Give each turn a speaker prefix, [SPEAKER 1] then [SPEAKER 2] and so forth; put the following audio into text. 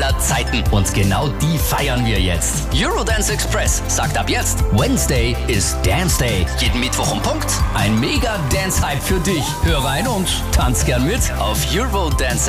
[SPEAKER 1] aller Zeiten. Und genau die feiern wir jetzt. Eurodance Express sagt ab jetzt, Wednesday ist Dance Day. Jeden Mittwoch um Punkt. Ein mega Dance-Hype für dich. Hör rein und tanz gern mit auf Eurodance